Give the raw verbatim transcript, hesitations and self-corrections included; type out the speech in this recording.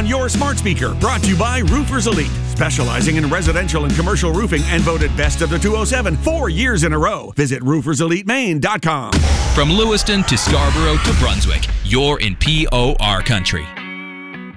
on your smart speaker. Brought to you by Roofers Elite, specializing in residential and commercial roofing and voted best of the two oh seven four years in a row. Visit roofers elite maine dot com. From Lewiston to Scarborough to Brunswick, you're in P O R country.